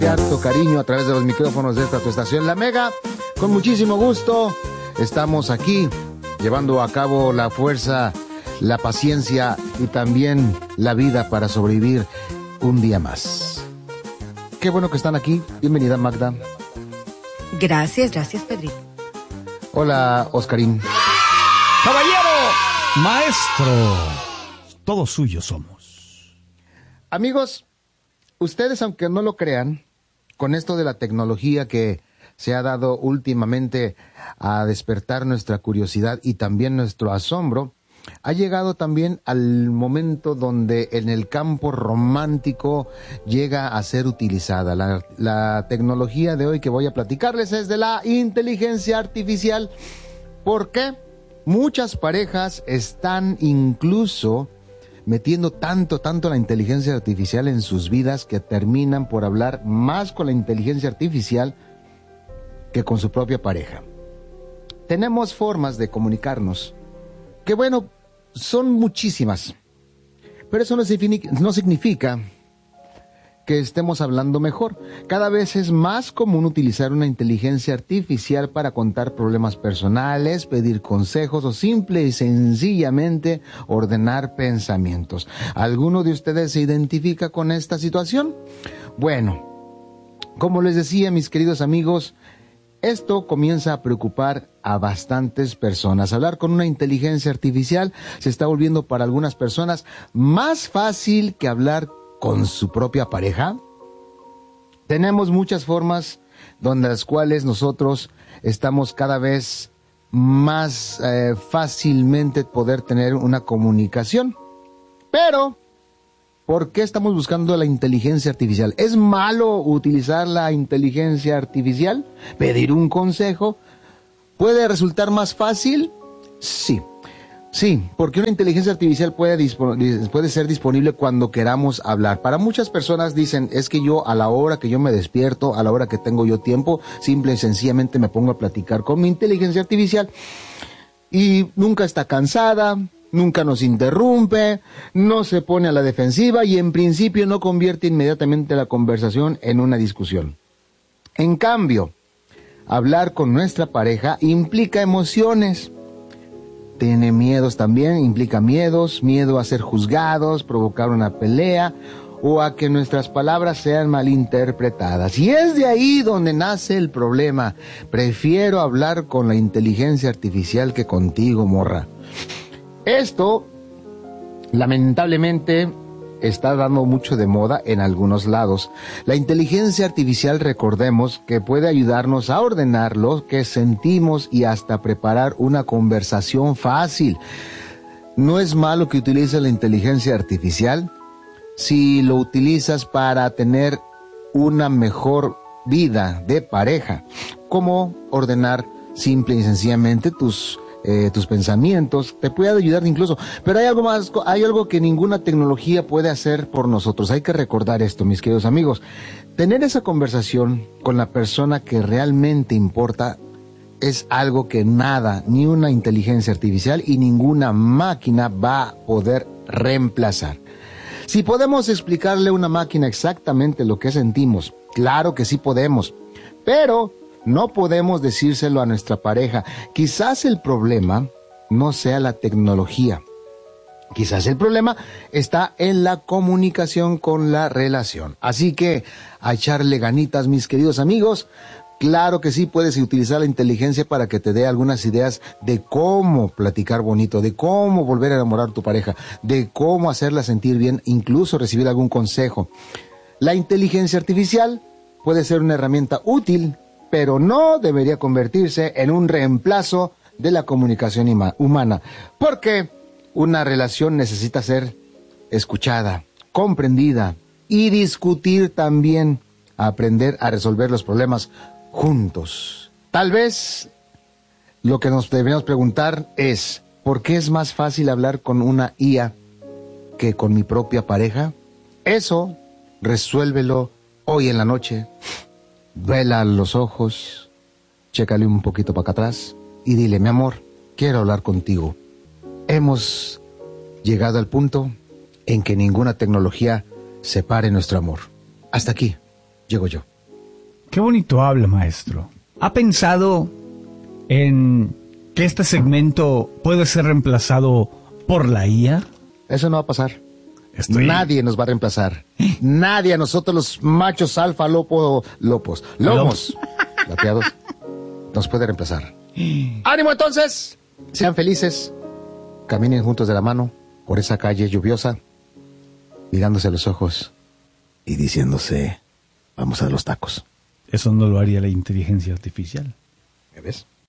Harto cariño a través de los micrófonos de esta tu estación La Mega. Con muchísimo gusto estamos aquí llevando a cabo la fuerza, la paciencia y también la vida para sobrevivir un día más. Qué bueno que están aquí. Bienvenida, Magda. Gracias, Pedrito. Hola, Oscarín. Caballero, maestro, todos suyos somos. Amigos, ustedes, aunque no lo crean, con esto de la tecnología que se ha dado últimamente a despertar nuestra curiosidad y también nuestro asombro, ha llegado también al momento donde en el campo romántico llega a ser utilizada. La tecnología de hoy que voy a platicarles es de la inteligencia artificial. ¿Por qué? Muchas parejas están incluso metiendo tanto la inteligencia artificial en sus vidas que terminan por hablar más con la inteligencia artificial que con su propia pareja. Tenemos formas de comunicarnos que, bueno, son muchísimas, pero eso no significa que estemos hablando mejor. Cada vez es más común utilizar una inteligencia artificial para contar problemas personales, pedir consejos o simple y sencillamente ordenar pensamientos. ¿Alguno de ustedes se identifica con esta situación? Bueno, como les decía, mis queridos amigos, esto comienza a preocupar a bastantes personas. Hablar con una inteligencia artificial se está volviendo para algunas personas más fácil que hablar con su propia pareja. Tenemos muchas formas donde las cuales nosotros estamos cada vez más fácilmente poder tener una comunicación. Pero, ¿por qué estamos buscando la inteligencia artificial? ¿Es malo utilizar la inteligencia artificial? ¿Pedir un consejo? ¿Puede resultar más fácil? Sí, porque una inteligencia artificial puede ser disponible cuando queramos hablar. Para muchas personas dicen, es que yo a la hora que yo me despierto, a la hora que tengo yo tiempo, simple y sencillamente me pongo a platicar con mi inteligencia artificial y nunca está cansada, nunca nos interrumpe, no se pone a la defensiva y en principio no convierte inmediatamente la conversación en una discusión. En cambio, hablar con nuestra pareja implica emociones. Tiene miedos también, implica miedos, miedo a ser juzgados, provocar una pelea o a que nuestras palabras sean malinterpretadas. Y es de ahí donde nace el problema. Prefiero hablar con la inteligencia artificial que contigo, morra. Esto, lamentablemente, está dando mucho de moda en algunos lados. La inteligencia artificial, recordemos, que puede ayudarnos a ordenar lo que sentimos y hasta preparar una conversación fácil. No es malo que utilices la inteligencia artificial si lo utilizas para tener una mejor vida de pareja, como ordenar simple y sencillamente tus pensamientos, te puede ayudar incluso, pero hay algo que ninguna tecnología puede hacer por nosotros. Hay que recordar esto, mis queridos amigos. Tener esa conversación con la persona que realmente importa es algo que nada, ni una inteligencia artificial y ninguna máquina va a poder reemplazar. Si podemos explicarle a una máquina exactamente lo que sentimos, claro que sí podemos, pero no podemos decírselo a nuestra pareja. Quizás el problema no sea la tecnología. Quizás el problema está en la comunicación con la relación. Así que a echarle ganitas, mis queridos amigos. Claro que sí, puedes utilizar la inteligencia para que te dé algunas ideas de cómo platicar bonito, de cómo volver a enamorar a tu pareja, de cómo hacerla sentir bien, incluso recibir algún consejo. La inteligencia artificial puede ser una herramienta útil, pero no debería convertirse en un reemplazo de la comunicación humana, porque una relación necesita ser escuchada, comprendida y discutir también, aprender a resolver los problemas juntos. Tal vez lo que nos deberíamos preguntar es, ¿por qué es más fácil hablar con una IA que con mi propia pareja? Eso, resuélvelo hoy en la noche. Vela los ojos, chécale un poquito para acá atrás y dile, mi amor, quiero hablar contigo. Hemos llegado al punto en que ninguna tecnología separe nuestro amor. Hasta aquí llego yo. Qué bonito habla, maestro. ¿Ha pensado en que este segmento puede ser reemplazado por la IA? Eso no va a pasar. Nadie nos va a reemplazar. Nadie, a nosotros los machos alfa, lomos plateados, nos puede reemplazar. ¡Ánimo entonces! Sean felices, caminen juntos de la mano por esa calle lluviosa, mirándose a los ojos y diciéndose, vamos a los tacos. Eso no lo haría la inteligencia artificial. ¿Me ves?